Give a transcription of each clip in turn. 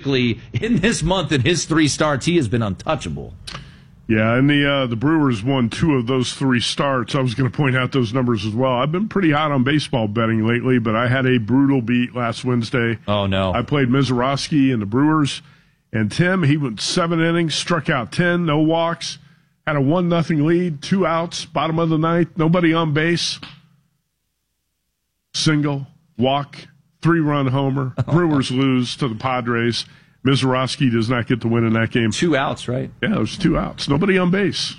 basically, in this month, in his 3 starts, he has been untouchable. Yeah, and the Brewers won 2 of those 3 starts. I was going to point out those numbers as well. I've been pretty hot on baseball betting lately, but I had a brutal beat last Wednesday. Oh, no. I played Mizorowski and the Brewers, and Tim, he went 7 innings, struck out 10, no walks, had a 1-0 lead, 2 outs, bottom of the ninth, nobody on base. Single, walk, 3-run homer. Brewers lose to the Padres. Mizorowski does not get the win in that game. 2 outs, right? Yeah, it was 2 outs. Nobody on base.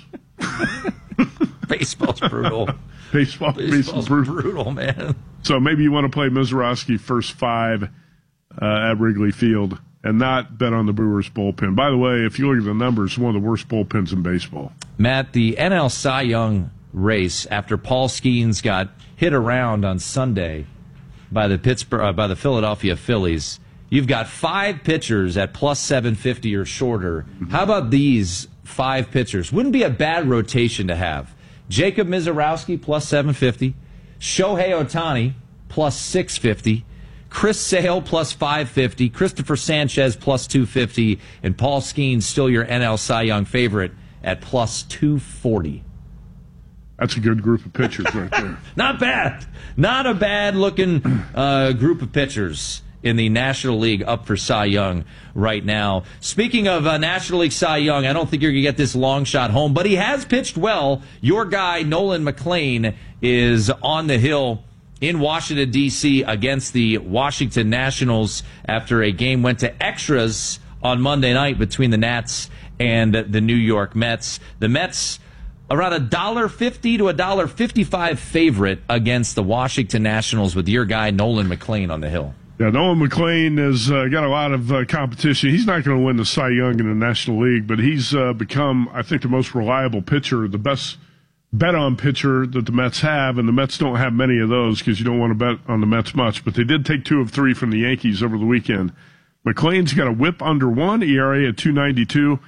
Baseball's brutal. Baseball's brutal, man. So maybe you want to play Mizorowski first 5 at Wrigley Field and not bet on the Brewers bullpen. By the way, if you look at the numbers, one of the worst bullpens in baseball. Matt, the NL Cy Young race after Paul Skeens got hit around on Sunday by the Philadelphia Phillies. You've got 5 pitchers at plus 750 or shorter. How about these 5 pitchers? Wouldn't be a bad rotation to have. Jacob Mizorowski plus 750, Shohei Ohtani plus 650, Chris Sale plus 550, Christopher Sanchez plus 250, and Paul Skeens still your NL Cy Young favorite at plus 240. That's a good group of pitchers right there. Not bad. Not a bad-looking group of pitchers in the National League up for Cy Young right now. Speaking of National League Cy Young, I don't think you're going to get this long shot home, but he has pitched well. Your guy, Nolan McLean, is on the hill in Washington, D.C. against the Washington Nationals after a game went to extras on Monday night between the Nats and the New York Mets. The Mets around $1.50 to $1.55 favorite against the Washington Nationals with your guy, Nolan McLean, on the hill. Yeah, Nolan McLean has got a lot of competition. He's not going to win the Cy Young in the National League, but he's become, I think, the most reliable pitcher, the best bet-on pitcher that the Mets have, and the Mets don't have many of those because you don't want to bet on the Mets much, but they did take 2 of 3 from the Yankees over the weekend. McLean's got a whip under 1, ERA at 2.92,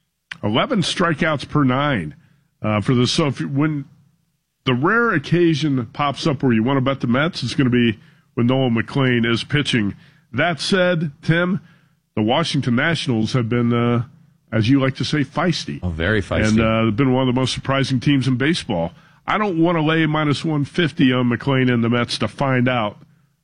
11 strikeouts per 9 for this. So when the rare occasion pops up where you want to bet the Mets, it's going to be when Nolan McLean is pitching. That said, Tim, the Washington Nationals have been, as you like to say, feisty. Oh, very feisty. And they've been one of the most surprising teams in baseball. I don't want to lay minus 150 on McLean and the Mets to find out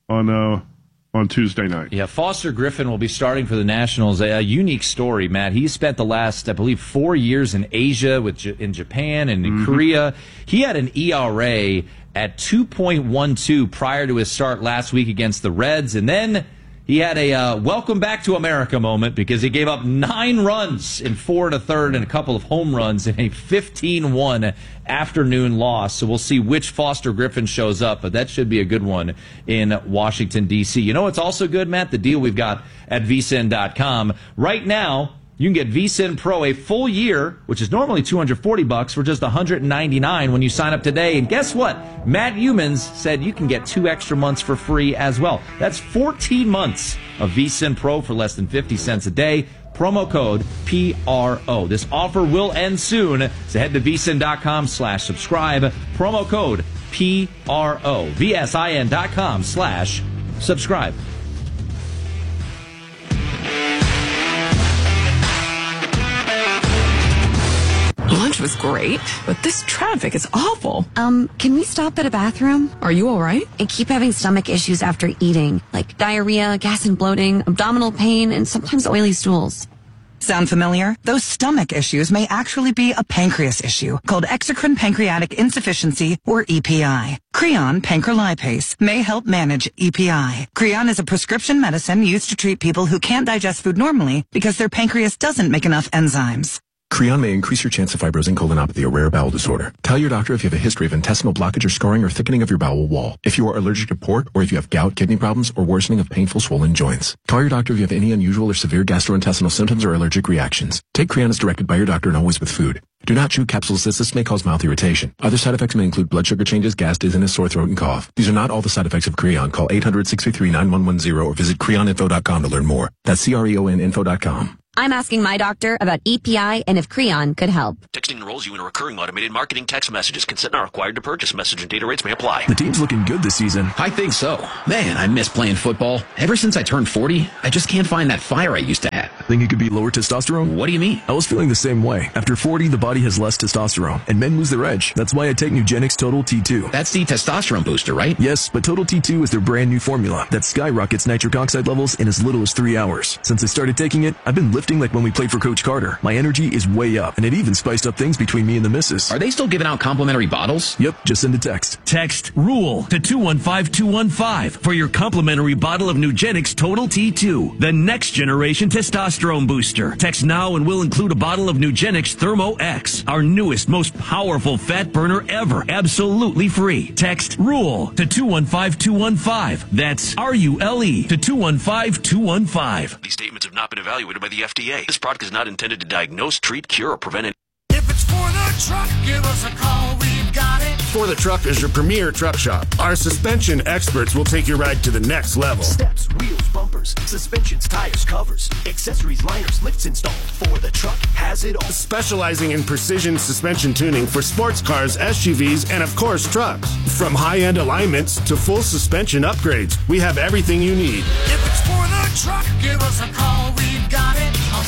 on Tuesday night. Yeah, Foster Griffin will be starting for the Nationals. A unique story, Matt. He spent the last, I believe, 4 years in Asia, in Japan and in Korea. He had an ERA at 2.12 prior to his start last week against the Reds, and then he had a welcome back to America moment because he gave up 9 runs in 4 1/3 and a couple of home runs in a 15-1 afternoon loss. So we'll see which Foster Griffin shows up, but that should be a good one in Washington, D.C. You know what's also good, Matt? The deal we've got at vsin.com. Right now, you can get vSIN Pro a full year, which is normally $240 for just $199 when you sign up today. And guess what? Matt Humans said you can get 2 extra months for free as well. That's 14 months of vSIN Pro for less than 50 cents a day. Promo code PRO. This offer will end soon, so head to vsin.com/subscribe. Promo code PRO. VSIN.com/subscribe. Lunch was great, but this traffic is awful. Can we stop at a bathroom? Are you all right? I keep having stomach issues after eating, like diarrhea, gas and bloating, abdominal pain, and sometimes oily stools. Sound familiar? Those stomach issues may actually be a pancreas issue called exocrine pancreatic insufficiency, or EPI. Creon pancrelipase may help manage EPI. Creon is a prescription medicine used to treat people who can't digest food normally because their pancreas doesn't make enough enzymes. Creon may increase your chance of fibrosing colonopathy, a rare bowel disorder. Tell your doctor if you have a history of intestinal blockage or scarring or thickening of your bowel wall. If you are allergic to pork, or if you have gout, kidney problems, or worsening of painful swollen joints. Call your doctor if you have any unusual or severe gastrointestinal symptoms or allergic reactions. Take Creon as directed by your doctor and always with food. Do not chew capsules as this may cause mouth irritation. Other side effects may include blood sugar changes, gas, dizziness, sore throat, and cough. These are not all the side effects of Creon. Call 800-633-9110 or visit creoninfo.com to learn more. That's CREONinfo.com. I'm asking my doctor about EPI and if Creon could help. Texting enrolls you in a recurring automated marketing text messages. Consent not required to purchase. Message and data rates may apply. The team's looking good this season. I think so. Man, I miss playing football. Ever since I turned 40, I just can't find that fire I used to have. Think it could be lower testosterone? What do you mean? I was feeling the same way. After 40, the body has less testosterone, and men lose their edge. That's why I take Nugenix Total T2. That's the testosterone booster, right? Yes, but Total T2 is their brand new formula that skyrockets nitric oxide levels in as little as 3 hours. Since I started taking it, I've been lifting like when we played for Coach Carter. My energy is way up, and it even spiced up things between me and the missus. Are they still giving out complimentary bottles? Yep, just send a text. Text RULE to 215-215 for your complimentary bottle of Nugenix Total T2, the next generation testosterone booster. Text now and we'll include a bottle of Nugenix Thermo X, our newest, most powerful fat burner ever, absolutely free. Text RULE to 215-215. That's RULE to 215-215. These statements have not been evaluated by the FDA. This product is not intended to diagnose, treat, cure, or prevent any. If it's for the truck, give us a call. We've got it. For the Truck is your premier truck shop. Our suspension experts will take your ride to the next level. Steps, wheels, bumpers, suspensions, tires, covers, accessories, liners, lifts installed. For the Truck has it all. Specializing in precision suspension tuning for sports cars, SUVs, and of course trucks. From high-end alignments to full suspension upgrades, we have everything you need. If it's for the truck, give us a call. We've got it. On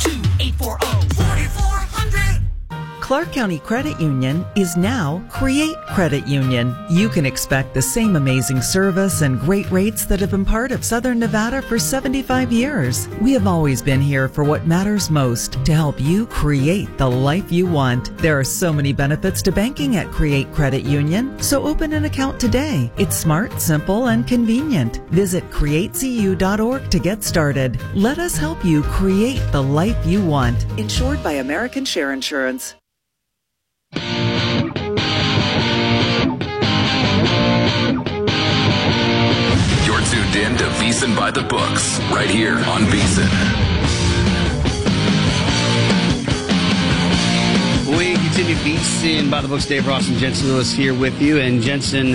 702-840-4400. Clark County Credit Union is now Create Credit Union. You can expect the same amazing service and great rates that have been part of Southern Nevada for 75 years. We have always been here for what matters most, to help you create the life you want. There are so many benefits to banking at Create Credit Union, so open an account today. It's smart, simple, and convenient. Visit createcu.org to get started. Let us help you create the life you want. Insured by American Share Insurance. You're tuned in to VSiN by the Books, right here on VSiN. We continue VSiN by the Books. Dave Ross and Jensen Lewis here with you. And Jensen,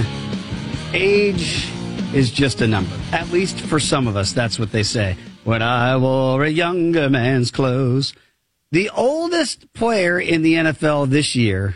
age is just a number. At least for some of us, that's what they say. When I wore a younger man's clothes. The oldest player in the NFL this year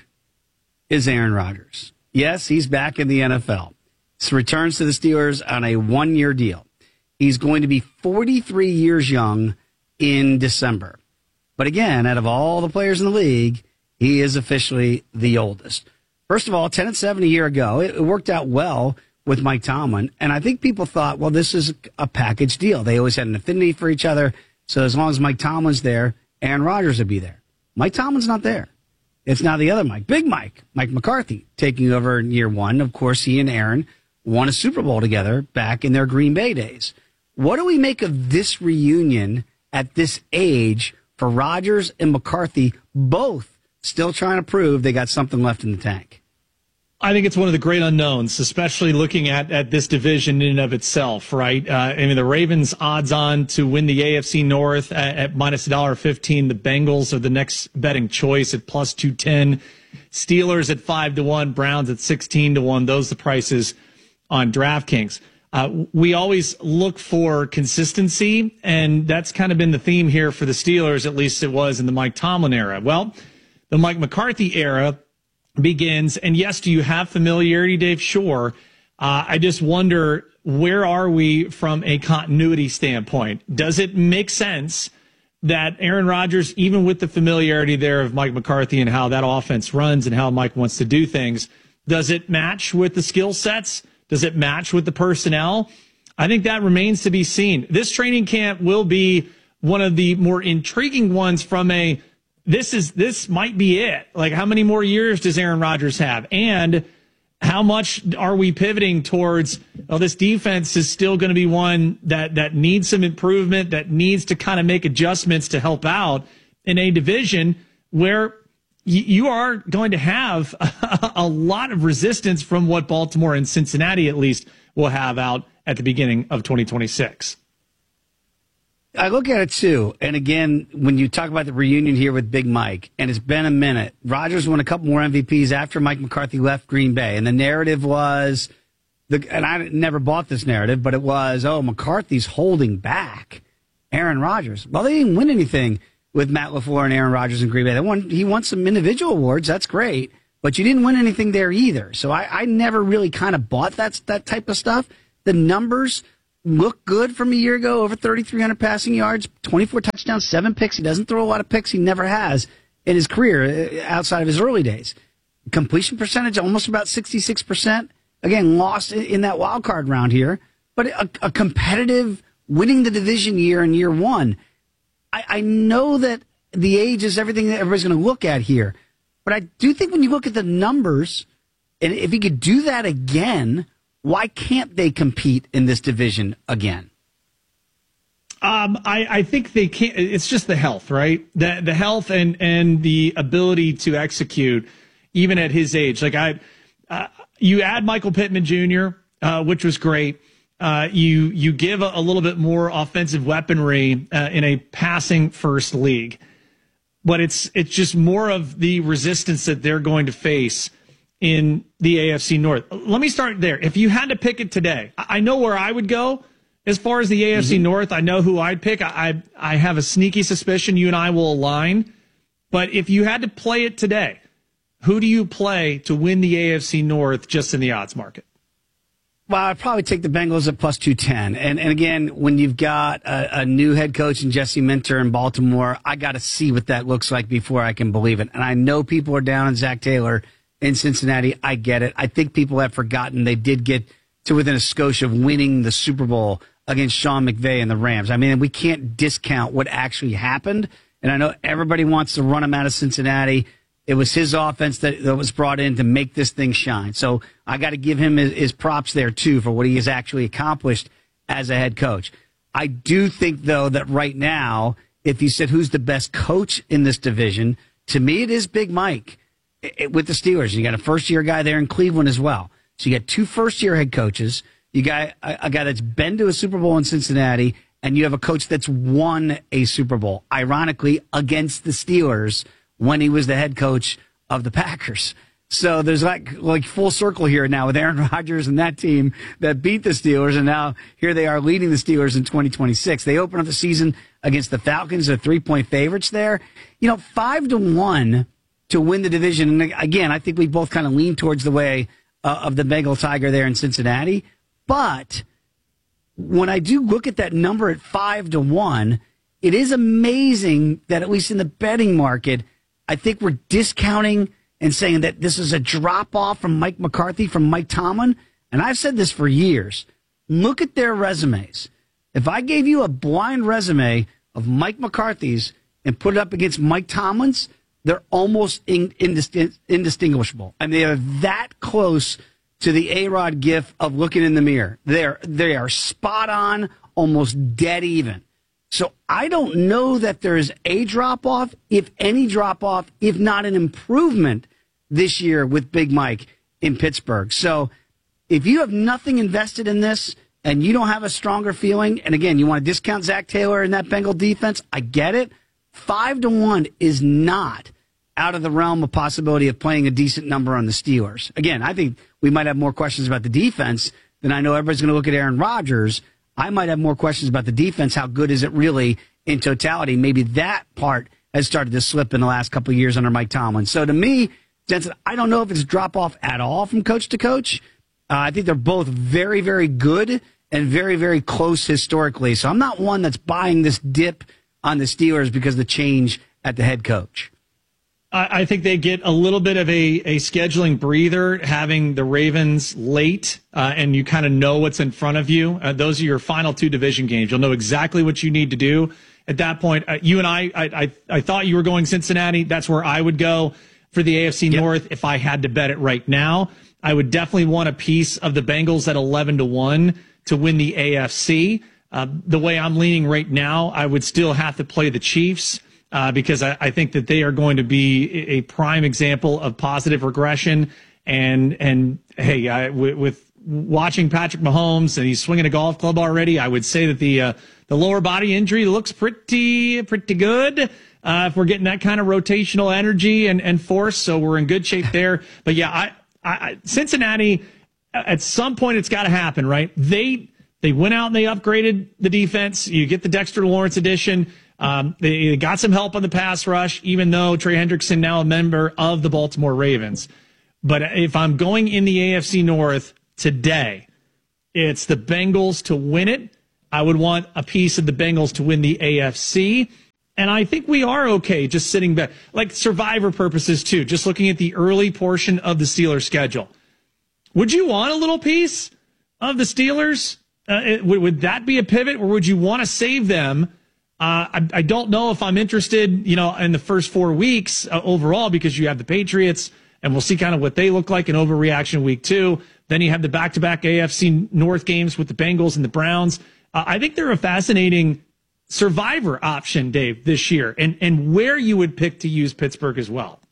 is Aaron Rodgers. Yes, he's back in the NFL. He returns to the Steelers on a one-year deal. He's going to be 43 years young in December. But again, out of all the players in the league, he is officially the oldest. First of all, 10-7 a year ago, it worked out well with Mike Tomlin. And I think people thought, well, this is a package deal. They always had an affinity for each other. So as long as Mike Tomlin's there, Aaron Rodgers would be there. Mike Tomlin's not there. It's now the other Mike, Big Mike, Mike McCarthy, taking over in year one. Of course, he and Aaron won a Super Bowl together back in their Green Bay days. What do we make of this reunion at this age for Rodgers and McCarthy, both still trying to prove they got something left in the tank? I think it's one of the great unknowns, especially looking at this division in and of itself, right? I mean, the Ravens odds on to win the AFC North at minus $1.15. The Bengals are the next betting choice at plus 210. Steelers at 5-1. Browns at 16-1. Those are the prices on DraftKings. We always look for consistency, and that's kind of been the theme here for the Steelers, at least it was in the Mike Tomlin era. Well, the Mike McCarthy era begins, and yes, do you have familiarity, Dave? Sure. I just wonder, where are we from a continuity standpoint? Does it make sense that Aaron Rodgers, even with the familiarity there of Mike McCarthy and how that offense runs and how Mike wants to do things, does it match with the skill sets? Does it match with the personnel? I think that remains to be seen. This training camp will be one of the more intriguing ones from a this might be it. Like, how many more years does Aaron Rodgers have? And how much are we pivoting towards, this defense is still going to be one that needs some improvement, that needs to kind of make adjustments to help out in a division where you are going to have a lot of resistance from what Baltimore and Cincinnati at least will have out at the beginning of 2026. I look at it, too, and again, when you talk about the reunion here with Big Mike, and it's been a minute, Rodgers won a couple more MVPs after Mike McCarthy left Green Bay, and the narrative was, and I never bought this narrative, but it was, McCarthy's holding back. Aaron Rodgers. Well, they didn't win anything with Matt LaFleur and Aaron Rodgers in Green Bay. He won some individual awards. That's great. But you didn't win anything there either. So I never really kind of bought that type of stuff. The numbers look good from a year ago, over 3,300 passing yards, 24 touchdowns, 7 picks. He doesn't throw a lot of picks. He never has in his career outside of his early days. Completion percentage, almost about 66%. Again, lost in that wild card round here. But a competitive winning the division year in year one. I know that the age is everything that everybody's going to look at here. But I do think when you look at the numbers, and if he could do that again, why can't they compete in this division again? I think they can't. It's just the health, right? The health and the ability to execute, even at his age. Like you add Michael Pittman Jr., which was great. You give a little bit more offensive weaponry in a passing first league, but it's just more of the resistance that they're going to face in the AFC North. Let me start there. If you had to pick it today, I know where I would go as far as the AFC North. I know who I'd pick. I have a sneaky suspicion you and I will align. But if you had to play it today, who do you play to win the AFC North just in the odds market? Well, I'd probably take the Bengals at plus 210. And again, when you've got a new head coach in Jesse Minter in Baltimore, I got to see what that looks like before I can believe it. And I know people are down on Zach Taylor in Cincinnati. I get it. I think people have forgotten they did get to within a skosh of winning the Super Bowl against Sean McVay and the Rams. I mean, we can't discount what actually happened. And I know everybody wants to run him out of Cincinnati. It was his offense that was brought in to make this thing shine. So I got to give him his props there, too, for what he has actually accomplished as a head coach. I do think, though, that right now, if you said who's the best coach in this division, to me it is Big Mike with the Steelers. You got a first-year guy there in Cleveland as well. So you got 2 first-year head coaches. You got a guy that's been to a Super Bowl in Cincinnati, and you have a coach that's won a Super Bowl, ironically, against the Steelers when he was the head coach of the Packers. So there's like full circle here now with Aaron Rodgers and that team that beat the Steelers, and now here they are leading the Steelers in 2026. They open up the season against the Falcons. They're 3-point favorites there. 5-1 to win the division. And again, I think we both kind of lean towards the way of the Bengal Tiger there in Cincinnati. But when I do look at that number at 5-1, it is amazing that at least in the betting market, I think we're discounting and saying that this is a drop-off from Mike McCarthy, from Mike Tomlin. And I've said this for years. Look at their resumes. If I gave you a blind resume of Mike McCarthy's and put it up against Mike Tomlin's, they're almost indistinguishable. I mean, they are that close to the A-Rod gif of looking in the mirror. They are spot on, almost dead even. So I don't know that there is a drop-off, if any drop-off, if not an improvement this year with Big Mike in Pittsburgh. So if you have nothing invested in this and you don't have a stronger feeling, and again, you want to discount Zach Taylor and that Bengal defense, I get it. 5-1 is not out of the realm of possibility of playing a decent number on the Steelers. Again, I think we might have more questions about the defense than I know everybody's going to look at Aaron Rodgers. I might have more questions about the defense. How good is it really in totality? Maybe that part has started to slip in the last couple of years under Mike Tomlin. So to me, Jensen, I don't know if it's drop off at all from coach to coach. I think they're both very, very good and very, very close historically. So I'm not one that's buying this dip on the Steelers because of the change at the head coach. I think they get a little bit of a scheduling breather having the Ravens late, and you kind of know what's in front of you. Those are your final 2 division games. You'll know exactly what you need to do at that point. You and I thought you were going Cincinnati. That's where I would go for the AFC North. If I had to bet it right now, I would definitely want a piece of the Bengals at 11-1 to win the AFC. The way I'm leaning right now, I would still have to play the Chiefs. Because I think that they are going to be a prime example of positive regression. And hey, with watching Patrick Mahomes and he's swinging a golf club already, I would say that the lower body injury looks pretty good. If we're getting that kind of rotational energy and force, so we're in good shape there. But yeah, I Cincinnati, at some point it's got to happen, right? They They went out and they upgraded the defense. You get the Dexter Lawrence edition. They got some help on the pass rush, even though Trey Hendrickson now a member of the Baltimore Ravens. But if I'm going in the AFC North today, it's the Bengals to win it. I would want a piece of the Bengals to win the AFC. And I think we are okay just sitting back, like survivor purposes too, just looking at the early portion of the Steelers schedule. Would you want a little piece of the Steelers? Would that be a pivot, or would you want to save them? I don't know if I'm interested, in the first 4 weeks overall, because you have the Patriots, and we'll see kind of what they look like in overreaction week 2. Then you have the back-to-back AFC North games with the Bengals and the Browns. I think they're a fascinating survivor option, Dave, this year, and where you would pick to use Pittsburgh as well.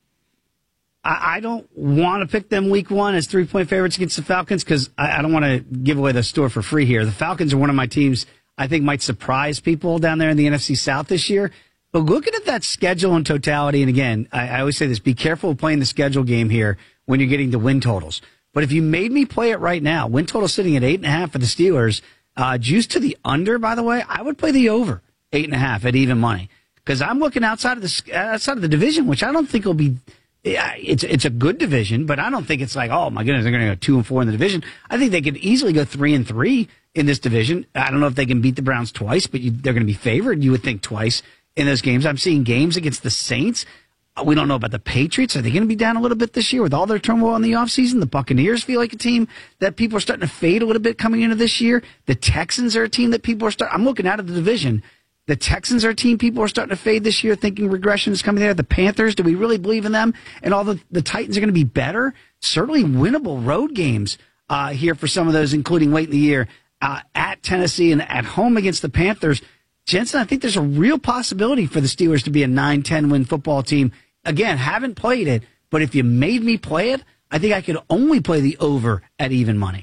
I don't want to pick them week 1 as 3-point favorites against the Falcons because I don't want to give away the store for free here. The Falcons are one of my teams I think might surprise people down there in the NFC South this year. But looking at that schedule in totality, and again, I always say this, be careful of playing the schedule game here when you're getting the win totals. But if you made me play it right now, win total sitting at 8.5 for the Steelers, juice to the under, by the way, I would play the over 8.5 at even money. Because I'm looking outside of the division, which I don't think will be. It's a good division, but I don't think it's like, oh my goodness, they're going to go 2-4 in the division. I think they could easily go 3-3 in this division. I don't know if they can beat the Browns twice, but they're going to be favored, you would think, twice in those games. I'm seeing games against the Saints. We don't know about the Patriots. Are they going to be down a little bit this year with all their turmoil in the offseason? The Buccaneers feel like a team that people are starting to fade a little bit coming into this year. The Texans are a team that people are I'm looking out of the division. The Texans are a team people are starting to fade this year, thinking regression is coming there. The Panthers, do we really believe in them? And all the Titans are going to be better. Certainly winnable road games here for some of those, including late in the year at Tennessee and at home against the Panthers. Jensen, I think there's a real possibility for the Steelers to be a 9-10 win football team. Again, haven't played it, but if you made me play it, I think I could only play the over at even money.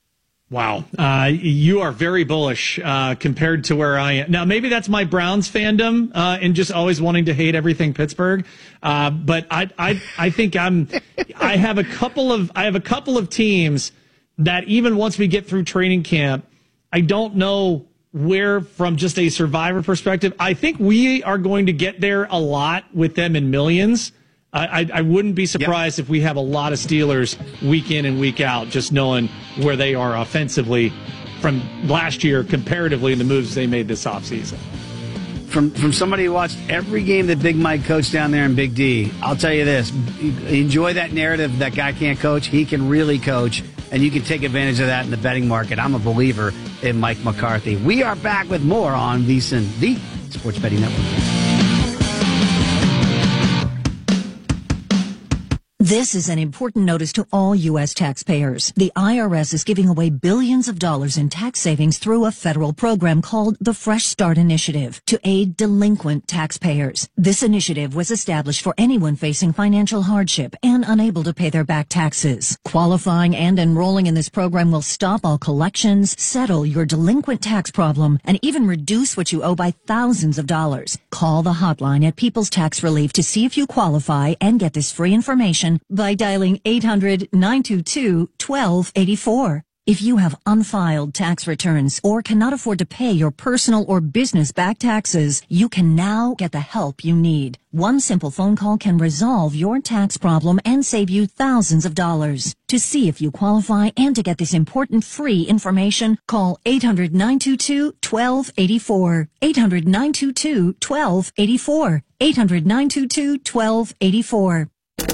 Wow. You are very bullish compared to where I am. Now, maybe that's my Browns fandom and just always wanting to hate everything Pittsburgh. But I think I have a couple of teams that even once we get through training camp, I don't know where from just a survivor perspective. I think we are going to get there a lot with them in millions. I wouldn't be surprised if we have a lot of Steelers week in and week out, just knowing where they are offensively from last year comparatively in the moves they made this offseason. From somebody who watched every game that Big Mike coached down there in Big D, I'll tell you this, enjoy that narrative that guy can't coach. He can really coach, and you can take advantage of that in the betting market. I'm a believer in Mike McCarthy. We are back with more on VSiN, the Sports Betting Network. This is an important notice to all U.S. taxpayers. The IRS is giving away billions of dollars in tax savings through a federal program called the Fresh Start Initiative to aid delinquent taxpayers. This initiative was established for anyone facing financial hardship and unable to pay their back taxes. Qualifying and enrolling in this program will stop all collections, settle your delinquent tax problem, and even reduce what you owe by thousands of dollars. Call the hotline at People's Tax Relief to see if you qualify and get this free information by dialing 800-922-1284. If you have unfiled tax returns or cannot afford to pay your personal or business back taxes, you can now get the help you need. One simple phone call can resolve your tax problem and save you thousands of dollars. To see if you qualify and to get this important free information, call 800-922-1284. 800-922-1284. 800-922-1284.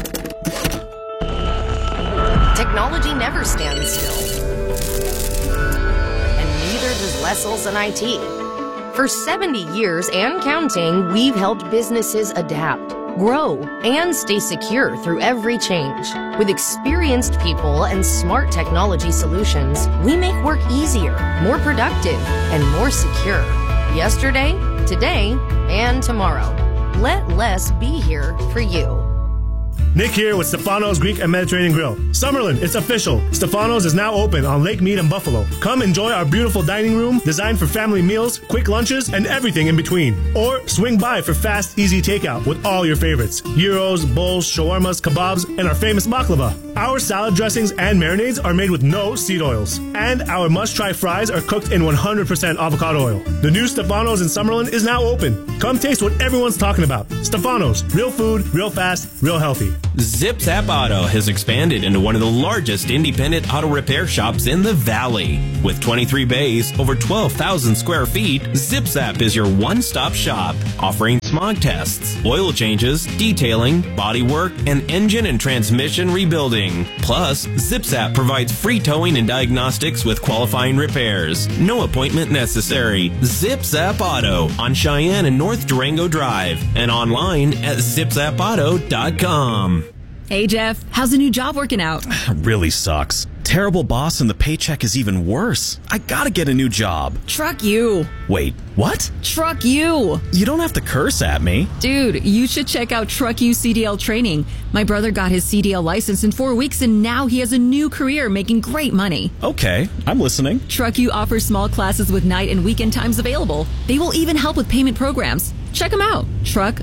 Technology never stands still. And neither does Wessels and IT. For 70 years and counting, we've helped businesses adapt, grow, and stay secure through every change. With experienced people and smart technology solutions, we make work easier, more productive, and more secure. Yesterday, today, and tomorrow. Let less be here for you. Nick here with Stefano's Greek and Mediterranean Grill. Summerlin, it's official. Stefano's is now open on Lake Mead and Buffalo. Come enjoy our beautiful dining room designed for family meals, quick lunches, and everything in between. Or swing by for fast, easy takeout with all your favorites. Gyros, bowls, shawarmas, kebabs, and our famous baklava. Our salad dressings and marinades are made with no seed oils. And our must-try fries are cooked in 100% avocado oil. The new Stefano's in Summerlin is now open. Come taste what everyone's talking about. Stefano's, real food, real fast, real healthy. Zip Zap Auto has expanded into one of the largest independent auto repair shops in the Valley. With 23 bays, over 12,000 square feet, Zip Zap is your one-stop shop, offering smog tests, oil changes, detailing, body work, and engine and transmission rebuilding. Plus, Zip Zap provides free towing and diagnostics with qualifying repairs. No appointment necessary. Zip Zap Auto on Cheyenne and North Durango Drive and online at zipzapauto.com. Hey, Jeff, how's the new job working out? Really sucks. Terrible boss and the paycheck is even worse. I gotta get a new job. Truck you. Wait, what? Truck you. You don't have to curse at me. Dude, you should check out Truck You CDL training. My brother got his CDL license in 4 weeks and now he has a new career making great money. Okay, I'm listening. Truck You offers small classes with night and weekend times available. They will even help with payment programs. Check them out.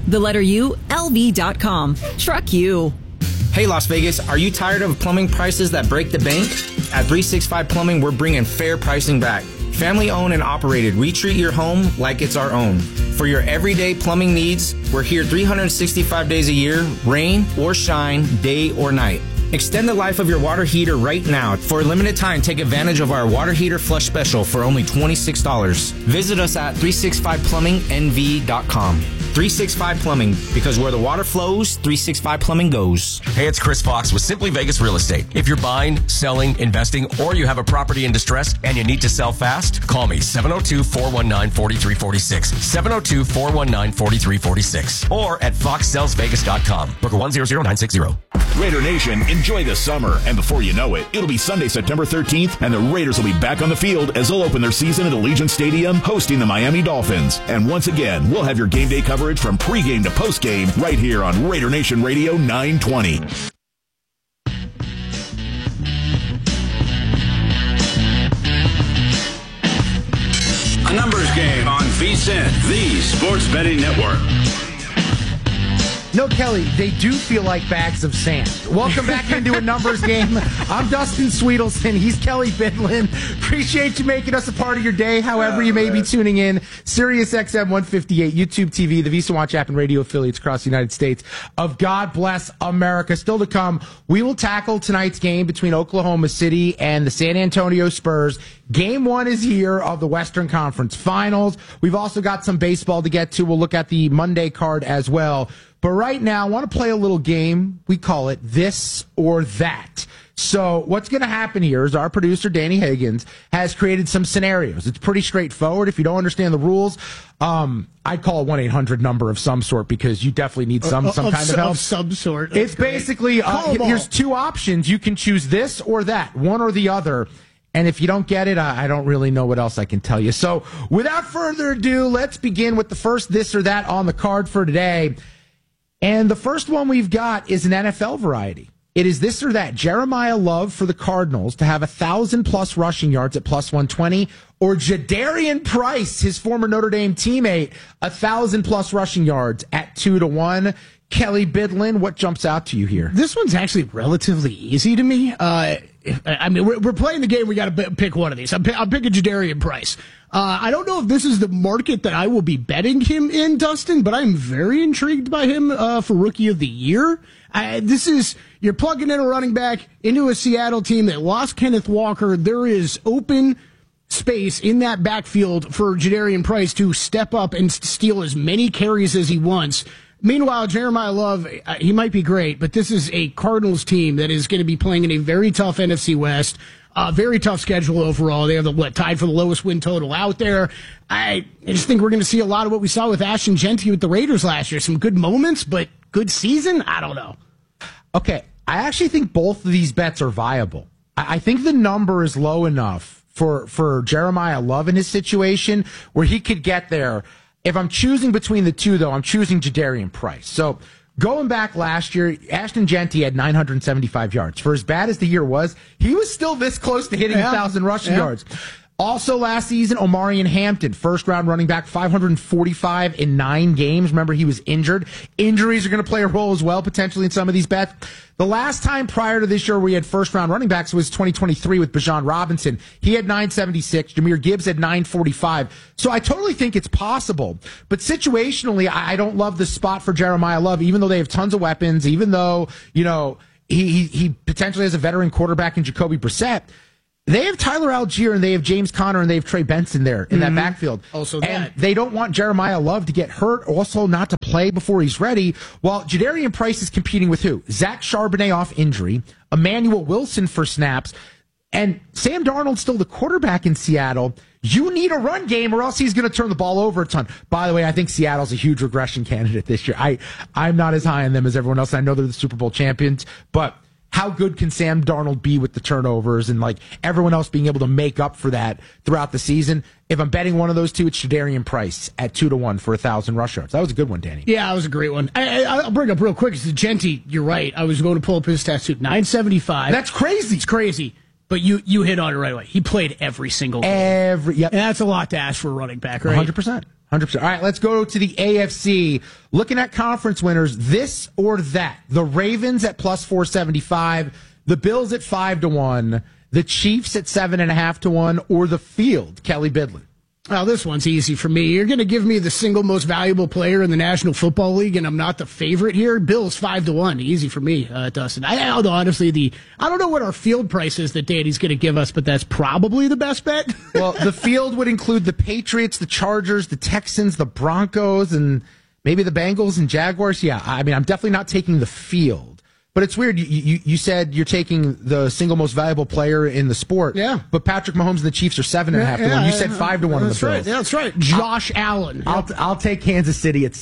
LV.com. Truck You. Hey Las Vegas, are you tired of plumbing prices that break the bank? At 365 Plumbing, we're bringing fair pricing back. Family owned and operated, we treat your home like it's our own. For your everyday plumbing needs, we're here 365 days a year, rain or shine, day or night. Extend the life of your water heater right now. For a limited time, take advantage of our water heater flush special for only $26. Visit us at 365plummingnv.com. 365 Plumbing, because where the water flows, 365 Plumbing goes. Hey, it's Chris Fox with Simply Vegas Real Estate. If you're buying, selling, investing, or you have a property in distress and you need to sell fast, call me 702-419-4346. 702-419-4346. Or at foxsellsvegas.com. Booker 100960. Raider Nation, enjoy the summer. And before you know it, it'll be Sunday, September 13th, and the Raiders will be back on the field as they'll open their season at Allegiant Stadium, hosting the Miami Dolphins. And once again, we'll have your game day coverage from pregame to postgame right here on Raider Nation Radio 920. A numbers game on VSiN, the Sports Betting Network. No, Kelly, they do feel like bags of sand. Welcome back into a numbers game. I'm Dustin Sweetelson. He's Kelly Bidlin. Appreciate you making us a part of your day, however you may be tuning in. Sirius XM 158, YouTube TV, the Visa Watch app, and radio affiliates across the United States of God Bless America. Still to come, we will tackle tonight's game between Oklahoma City and the San Antonio Spurs. Game one is here of the Western Conference Finals. We've also got some baseball to get to. We'll look at the Monday card as well. But right now, I want to play a little game. We call it This or That. So what's going to happen here is our producer, Danny Higgins, has created some scenarios. It's pretty straightforward. If you don't understand the rules, I'd call a 1-800 number of some sort because you definitely need some kind of help. Of some sort. It's basically, here's two options. You can choose this or that, one or the other. And if you don't get it, I don't really know what else I can tell you. So without further ado, let's begin with the first this or that on the card for today. And the first one we've got is an NFL variety. It is this or that. Jeremiah Love for the Cardinals to have 1,000+ rushing yards at +120, or Jadarian Price, his former Notre Dame teammate, 1,000+ rushing yards at 2-1. Kelly Bidlin, what jumps out to you here? This one's actually relatively easy to me. I mean, we're playing the game. We got to pick one of these. I'm picking Jadarian Price. I don't know if this is the market that I will be betting him in, Dustin, but I'm very intrigued by him for Rookie of the Year. You're plugging in a running back into a Seattle team that lost Kenneth Walker. There is open space in that backfield for Jadarian Price to step up and steal as many carries as he wants. Meanwhile, Jeremiah Love, he might be great, but this is a Cardinals team that is going to be playing in a very tough NFC West, very tough schedule overall. They have tied for the lowest win total out there. I just think we're going to see a lot of what we saw with Ashton Jeanty with the Raiders last year. Some good moments, but good season? I don't know. Okay, I actually think both of these bets are viable. I think the number is low enough for Jeremiah Love in his situation where he could get there. If I'm choosing between the two, though, I'm choosing Jadarian Price. So Going back last year, Ashton Genty had 975 yards. For as bad as the year was, he was still this close to hitting 1,000 rushing yards. Also last season, Omarion Hampton, first-round running back, 545 in 9 games. Remember, he was injured. Injuries are going to play a role as well, potentially, in some of these bets. The last time prior to this year we had first-round running backs was 2023 with Bijan Robinson. He had 976. Jahmyr Gibbs had 945. So I totally think it's possible. But situationally, I don't love the spot for Jeremiah Love, even though they have tons of weapons, even though, he potentially has a veteran quarterback in Jacoby Brissett. They have Tyler Algier and they have James Conner and they have Trey Benson there in that backfield. Also and they don't want Jeremiah Love to get hurt, also not to play before he's ready. While Jadarian Price is competing with who? Zach Charbonnet off injury, Emmanuel Wilson for snaps, and Sam Darnold's still the quarterback in Seattle. You need a run game or else he's going to turn the ball over a ton. By the way, I think Seattle's a huge regression candidate this year. I'm not as high on them as everyone else. I know they're the Super Bowl champions, but how good can Sam Darnold be with the turnovers and everyone else being able to make up for that throughout the season? If I'm betting one of those two, it's Jadarian Price at 2-1 for 1,000 rush yards. That was a good one, Danny. Yeah, that was a great one. I'll bring up real quick. It's Genty. You're right. I was going to pull up his stats too. 975. That's crazy. It's crazy. But you hit on it right away. He played every single game. Yep. And that's a lot to ask for a running back, right? 100%. 100%. All right, let's go to the AFC. Looking at conference winners, this or that. The Ravens at plus 475, the Bills at 5-1, the Chiefs at 7.5-1, or the field, Kelly Bidlin. Oh, this one's easy for me. You're going to give me the single most valuable player in the National Football League, and I'm not the favorite here. Bills 5-1, easy for me, Dustin. Honestly, I don't know what our field price is that Danny's going to give us, but that's probably the best bet. Well, the field would include the Patriots, the Chargers, the Texans, the Broncos, and maybe the Bengals and Jaguars. Yeah, I mean, I'm definitely not taking the field. But it's weird. You said you're taking the single most valuable player in the sport. Yeah. But Patrick Mahomes and the Chiefs are 7.5-1. You said 5-1 in the Bills. Right. Yeah, that's right. Josh Allen. I'll take Kansas City at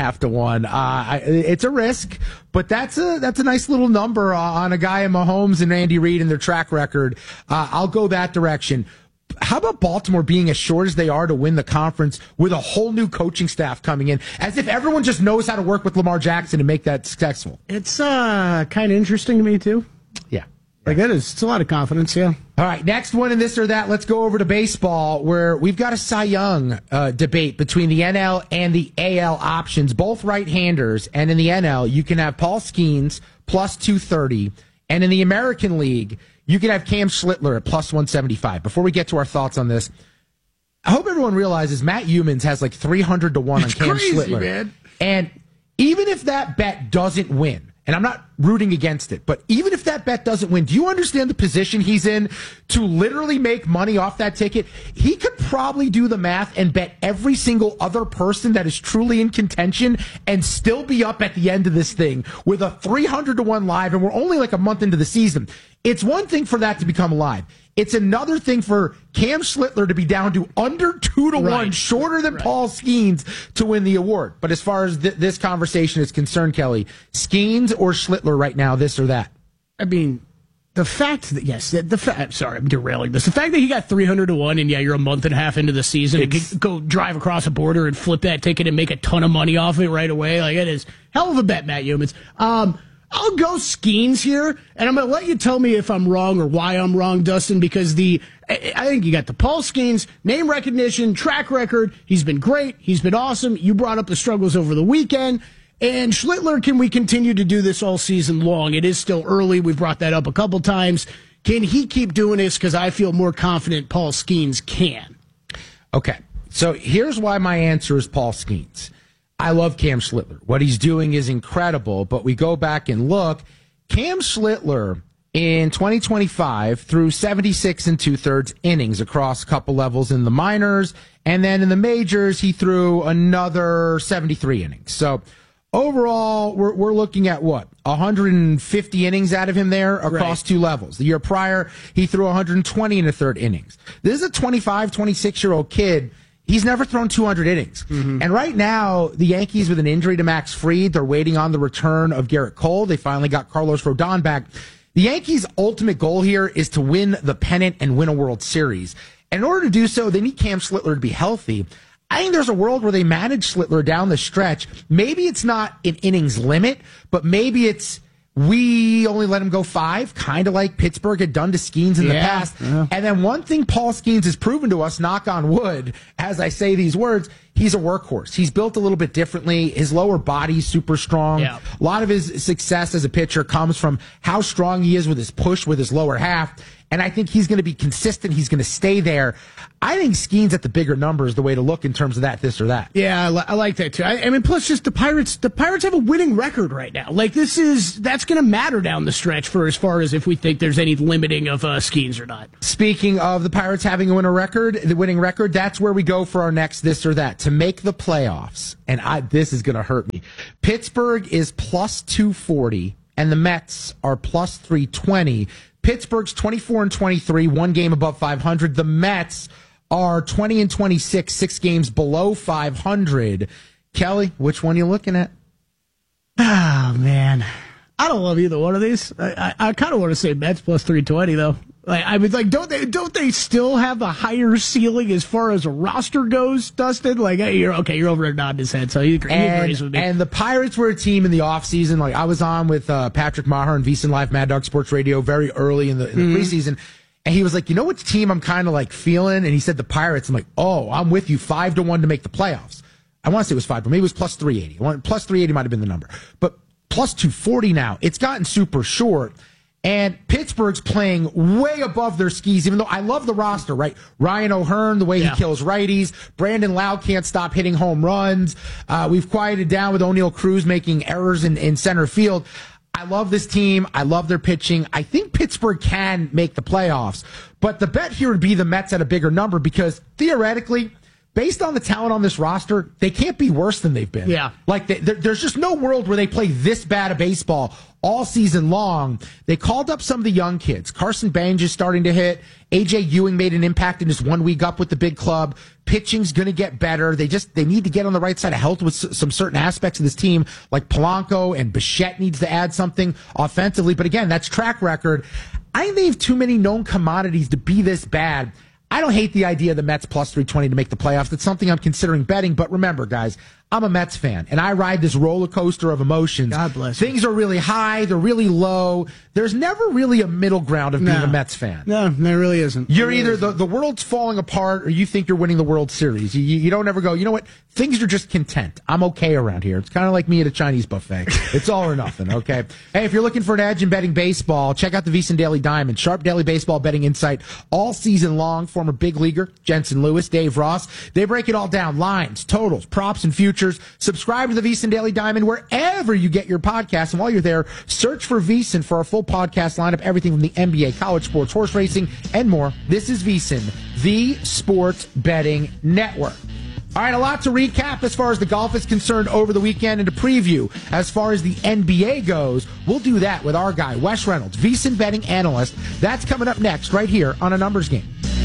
7.5-1. It's a risk, but that's a nice little number on a guy in Mahomes and Andy Reid and their track record. I'll go that direction. How about Baltimore being as short as they are to win the conference with a whole new coaching staff coming in, as if everyone just knows how to work with Lamar Jackson and make that successful? It's kind of interesting to me, too. Yeah. It's a lot of confidence, yeah. All right, next one in this or that. Let's go over to baseball, where we've got a Cy Young debate between the NL and the AL options, both right-handers. And in the NL, you can have Paul Skeens plus 230. And in the American League, you can have Cam Schlittler at plus 175. Before we get to our thoughts on this, I hope everyone realizes Matt Humans has 300-1 on Cam Schlittler. Man. And even if that bet doesn't win, and I'm not rooting against it, but even if that bet doesn't win, do you understand the position he's in to literally make money off that ticket? He could probably do the math and bet every single other person that is truly in contention and still be up at the end of this thing with a 300-1 live, and we're only a month into the season. It's one thing for that to become live. It's another thing for Cam Schlittler to be down to under 2-1, shorter than Paul Skeens to win the award. But as far as this conversation is concerned, Kelly, Skeens or Schlittler right now, this or that? I mean, the fact that, sorry, I'm derailing this. The fact that he got 300-1 and you're a month and a half into the season and can go drive across a border and flip that ticket and make a ton of money off it right away. It is hell of a bet, Matt Humans. I'll go Skeens here, and I'm going to let you tell me if I'm wrong or why I'm wrong, Dustin, because I think you got the Paul Skeens, name recognition, track record. He's been great. He's been awesome. You brought up the struggles over the weekend. And Schlittler, can we continue to do this all season long? It is still early. We've brought that up a couple times. Can he keep doing this? Because I feel more confident Paul Skeens can. Okay, so here's why my answer is Paul Skeens. I love Cam Schlittler. What he's doing is incredible, but we go back and look. Cam Schlittler in 2025 threw 76 2/3 innings across a couple levels in the minors, and then in the majors he threw another 73 innings. So overall, we're looking at 150 innings out of him there across two levels. The year prior, he threw 120 1/3 innings. This is a 25, 26-year-old kid. He's never thrown 200 innings. Mm-hmm. And right now, the Yankees, with an injury to Max Fried, they're waiting on the return of Garrett Cole. They finally got Carlos Rodon back. The Yankees' ultimate goal here is to win the pennant and win a World Series. And in order to do so, they need Cam Schlittler to be healthy. I think there's a world where they manage Slittler down the stretch. Maybe it's not an innings limit, but maybe it's we only let him go 5, kind of like Pittsburgh had done to Skeens in the past. Yeah. And then one thing Paul Skeens has proven to us, knock on wood, as I say these words, he's a workhorse. He's built a little bit differently. His lower body's super strong. Yeah. A lot of his success as a pitcher comes from how strong he is with his push with his lower half. And I think he's going to be consistent. He's going to stay there. I think Skeens at the bigger number is the way to look in terms of that, this or that. Yeah, I like that too. I mean, plus just the Pirates have a winning record right now. Like that's going to matter down the stretch for as far as if we think there's any limiting of Skeens or not. Speaking of the Pirates having the winning record, that's where we go for our next this or that to make the playoffs. And this is going to hurt me. Pittsburgh is plus 240 and the Mets are plus 320. Pittsburgh's 24-23, 1 game above 500. The Mets are 20-26, 6 games below 500. Kelly, which one are you looking at? Oh, man. I don't love either one of these. I kind of want to say Mets plus 320, though. I was like, don't they still have a higher ceiling as far as a roster goes, Dustin? Like, hey, you're over nodding his head, so he agrees with me. And the Pirates were a team in the offseason. Like, I was on with Patrick Maher and VSiN Live Mad Dog Sports Radio very early in the preseason, and he was like, you know which team I'm kind of like feeling? And he said the Pirates. I'm like, oh, I'm with you, 5-1 to make the playoffs. I want to say it was 5, but maybe it was plus 380. Plus 380 might have been the number. But plus 240 now. It's gotten super short. And Pittsburgh's playing way above their skis, even though I love the roster, right? Ryan O'Hearn, the way he kills righties. Brandon Lau can't stop hitting home runs. We've quieted down with O'Neal Cruz making errors in center field. I love this team. I love their pitching. I think Pittsburgh can make the playoffs. But the bet here would be the Mets at a bigger number because theoretically, based on the talent on this roster, they can't be worse than they've been. Yeah. Like, there's just no world where they play this bad of baseball all season long. They called up some of the young kids. Carson Bange is starting to hit. A.J. Ewing made an impact in his 1 week up with the big club. Pitching's going to get better. They need to get on the right side of health with some certain aspects of this team, like Polanco, and Bichette needs to add something offensively. But again, that's track record. I think they have too many known commodities to be this bad. I don't hate the idea of the Mets plus 320 to make the playoffs. That's something I'm considering betting. But remember, guys, I'm a Mets fan, and I ride this roller coaster of emotions. God bless you. Things are really high. They're really low. There's never really a middle ground of being a Mets fan. No, there really isn't. You're either the world's falling apart or you think you're winning the World Series. You don't ever go, you know what? Things are just content. I'm okay around here. It's kind of like me at a Chinese buffet. It's all or nothing, okay? Hey, if you're looking for an edge in betting baseball, check out the VSiN Daily Diamond. Sharp daily baseball betting insight all season long. Former big leaguer Jensen Lewis, Dave Ross. They break it all down. Lines, totals, props, and futures. Subscribe to the VSiN Daily Diamond wherever you get your podcasts. And while you're there, search for VSiN for our full podcast lineup. Everything from the NBA, college sports, horse racing, and more. This is VSiN, the Sports Betting Network. All right, a lot to recap as far as the golf is concerned over the weekend and to preview as far as the NBA goes. We'll do that with our guy, Wes Reynolds, VSiN betting analyst. That's coming up next right here on A Numbers Game.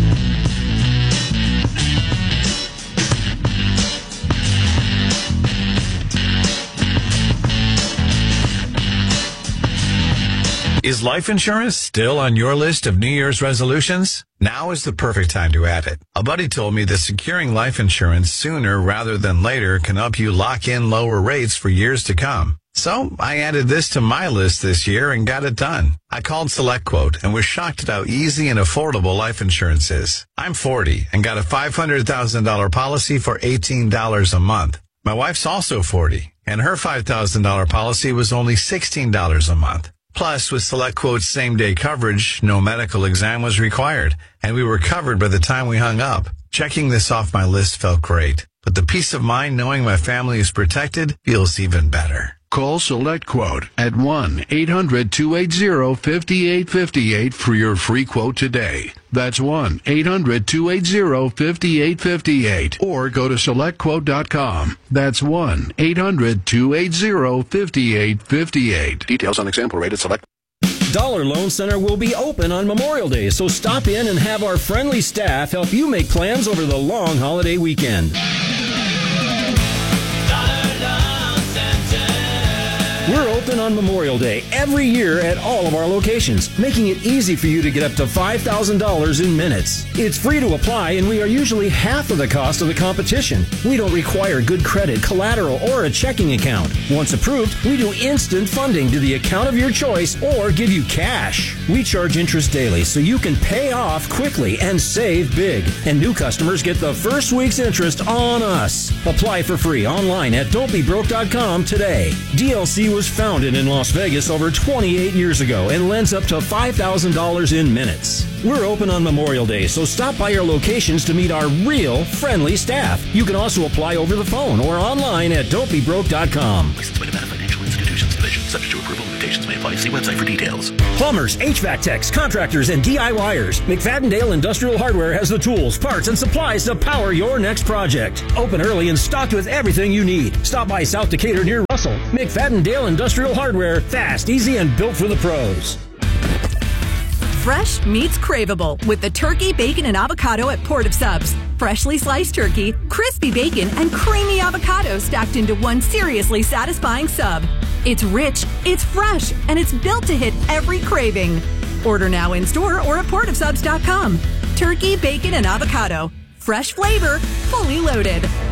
Is life insurance still on your list of New Year's resolutions? Now is the perfect time to add it. A buddy told me that securing life insurance sooner rather than later can help you lock in lower rates for years to come. So I added this to my list this year and got it done. I called SelectQuote and was shocked at how easy and affordable life insurance is. I'm 40 and got a $500,000 policy for $18 a month. My wife's also 40 and her $5,000 policy was only $16 a month. Plus, with SelectQuote's same-day coverage, no medical exam was required, and we were covered by the time we hung up. Checking this off my list felt great, but the peace of mind knowing my family is protected feels even better. Call SelectQuote at 1-800-280-5858 for your free quote today. That's 1-800-280-5858. Or go to SelectQuote.com. That's 1-800-280-5858. Details on example rate at Select. Dollar Loan Center will be open on Memorial Day, so stop in and have our friendly staff help you make plans over the long holiday weekend. We're open open on Memorial Day every year at all of our locations, making it easy for you to get up to $5,000 in minutes. It's free to apply, and we are usually half of the cost of the competition. We don't require good credit, collateral, or a checking account. Once approved, we do instant funding to the account of your choice or give you cash. We charge interest daily so you can pay off quickly and save big. And new customers get the first week's interest on us. Apply for free online at don'tbebroke.com today. DLC was founded in Las Vegas over 28 years ago and lends up to $5,000 in minutes. We're open on Memorial Day, so stop by our locations to meet our real, friendly staff. You can also apply over the phone or online at don'tbebroke.com. Licensed by Nevada Financial Institutions Division. Subject to approval. Limitations may apply. See website for details. Plumbers, HVAC techs, contractors, and DIYers. McFadden-Dale Industrial Hardware has the tools, parts, and supplies to power your next project. Open early and stocked with everything you need. Stop by South Decatur near Russell. McFadden-Dale Industrial Hardware. Fast, easy, and built for the pros. Fresh meets craveable with the turkey, bacon, and avocado at Port of Subs. Freshly sliced turkey, crispy bacon, and creamy avocado stacked into one seriously satisfying sub. It's rich, it's fresh, and it's built to hit every craving. Order now in store or at portofsubs.com. Turkey, bacon, and avocado. Fresh flavor, fully loaded.